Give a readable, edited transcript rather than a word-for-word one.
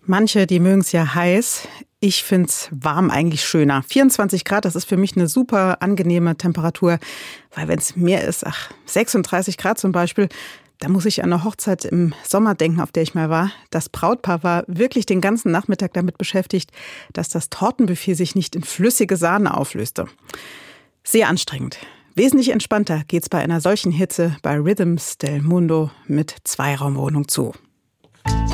Manche, die mögen es ja heiß. Ich finde es warm eigentlich schöner. 24 Grad, das ist für mich eine super angenehme Temperatur. Weil wenn es mehr ist, 36 Grad zum Beispiel, da muss ich an eine Hochzeit im Sommer denken, auf der ich mal war. Das Brautpaar war wirklich den ganzen Nachmittag damit beschäftigt, dass das Tortenbuffet sich nicht in flüssige Sahne auflöste. Sehr anstrengend. Wesentlich entspannter geht's bei einer solchen Hitze bei Rhythms del Mundo mit Zweiraumwohnung zu.